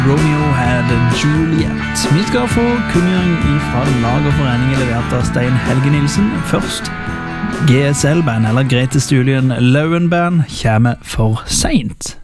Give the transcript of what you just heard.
Romeo had Juliet. Vi skal få kunngjøring fra Lagerforeningen levert av Stein Helge Nilsen. Først GSL-band, eller Gretes Julian Lowen Band, kommer for sent.